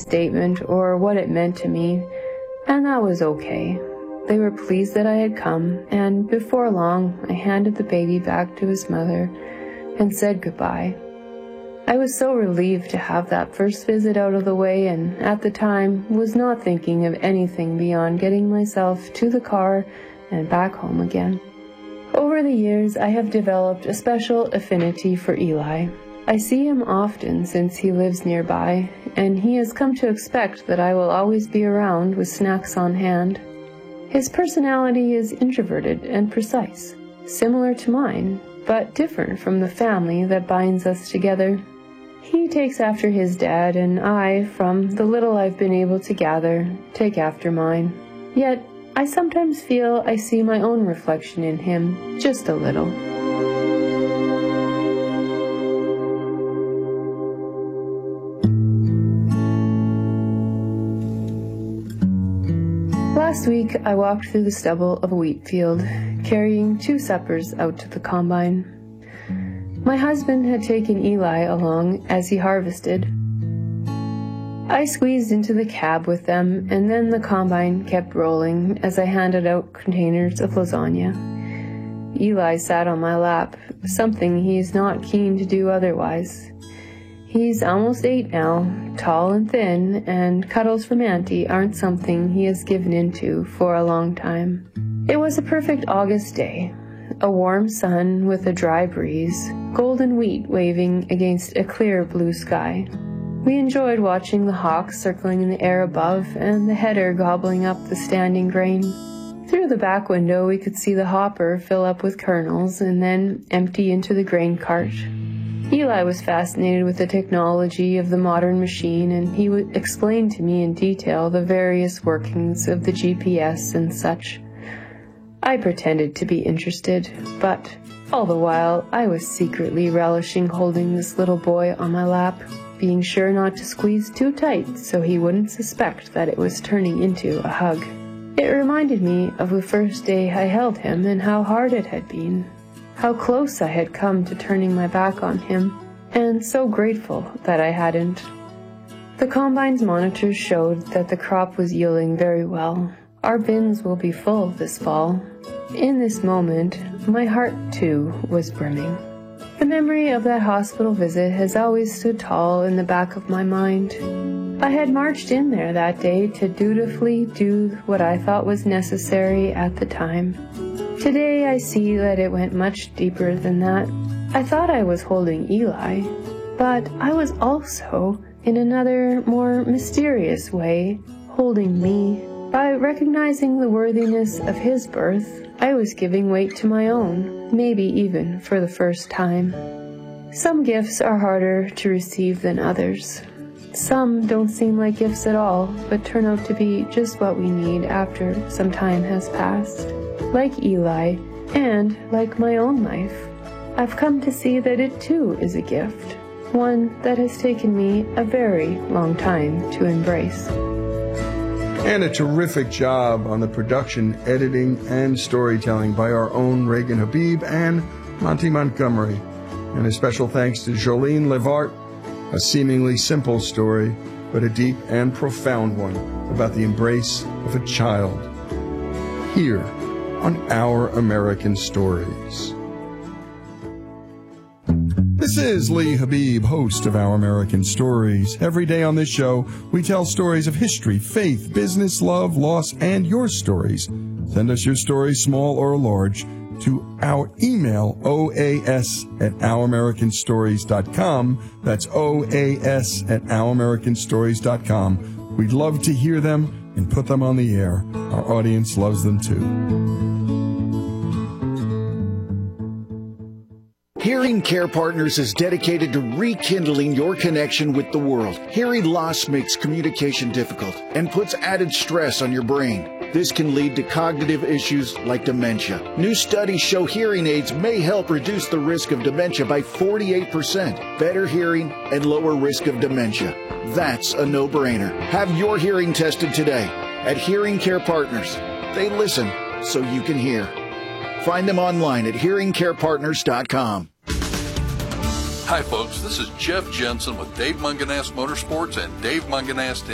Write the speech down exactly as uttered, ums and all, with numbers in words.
statement or what it meant to me, and that was okay. They were pleased that I had come, and before long I handed the baby back to his mother and said goodbye. I was so relieved to have that first visit out of the way, and at the time was not thinking of anything beyond getting myself to the car and back home again. Over the years, I have developed a special affinity for Eli. I see him often since he lives nearby, and he has come to expect that I will always be around with snacks on hand. His personality is introverted and precise, similar to mine, but different from the family that binds us together. He takes after his dad, and I, from the little I've been able to gather, take after mine. Yet, I sometimes feel I see my own reflection in him, just a little. Last week, I walked through the stubble of a wheat field, carrying two suppers out to the combine. My husband had taken Eli along as he harvested. I squeezed into the cab with them, and then the combine kept rolling as I handed out containers of lasagna. Eli sat on my lap, something he is not keen to do otherwise. He's almost eight now, tall and thin, and cuddles from Auntie aren't something he has given into for a long time. It was a perfect August day. A warm sun with a dry breeze, golden wheat waving against a clear blue sky. We enjoyed watching the hawks circling in the air above and the header gobbling up the standing grain. Through the back window we could see the hopper fill up with kernels and then empty into the grain cart. Eli was fascinated with the technology of the modern machine, and he would explain to me in detail the various workings of the G P S and such. I pretended to be interested, but all the while I was secretly relishing holding this little boy on my lap, being sure not to squeeze too tight so he wouldn't suspect that it was turning into a hug. It reminded me of the first day I held him and how hard it had been, how close I had come to turning my back on him, and so grateful that I hadn't. The combine's monitors showed that the crop was yielding very well. Our bins will be full this fall. In this moment, my heart, too, was brimming. The memory of that hospital visit has always stood tall in the back of my mind. I had marched in there that day to dutifully do what I thought was necessary at the time. Today I see that it went much deeper than that. I thought I was holding Eli, but I was also, in another, more mysterious way, holding me. By recognizing the worthiness of his birth, I was giving weight to my own, maybe even for the first time. Some gifts are harder to receive than others. Some don't seem like gifts at all, but turn out to be just what we need after some time has passed. Like Eli, and like my own life, I've come to see that it too is a gift, one that has taken me a very long time to embrace. And a terrific job on the production, editing, and storytelling by our own Reagan Habib and Monty Montgomery. And a special thanks to Jolene Levart, a seemingly simple story, but a deep and profound one about the embrace of a child. Here on Our American Stories. This is Lee Habib, host of Our American Stories. Every day on this show, we tell stories of history, faith, business, love, loss, and your stories. Send us your stories, small or large, to our email, O A S at our american stories dot com. That's O A S at our american stories dot com. We'd love to hear them and put them on the air. Our audience loves them too. Hearing Care Partners is dedicated to rekindling your connection with the world. Hearing loss makes communication difficult and puts added stress on your brain. This can lead to cognitive issues like dementia. New studies show hearing aids may help reduce the risk of dementia by forty-eight percent. Better hearing and lower risk of dementia. That's a no-brainer. Have your hearing tested today at Hearing Care Partners. They listen so you can hear. Find them online at hearing care partners dot com. Hi, folks. This is Jeff Jensen with Dave Munganast Motorsports and Dave Munganast